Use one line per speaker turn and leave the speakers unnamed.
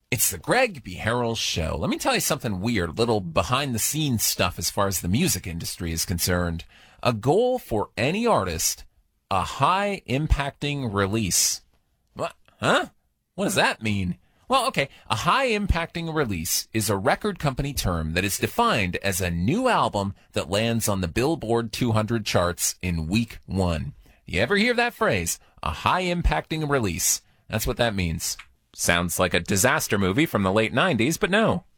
It's the Greg B. Harrell Show. Let me tell you something weird, little behind-the-scenes stuff as far as the music industry is concerned. A goal for any artist, a high-impacting release. What? Huh? What does that mean? Well, okay, a high-impacting release is a record company term that is defined as a new album that lands on the Billboard 200 charts in week one. You ever hear that phrase? A high-impacting release. That's what that means. Sounds like a disaster movie from the late 90s, but no.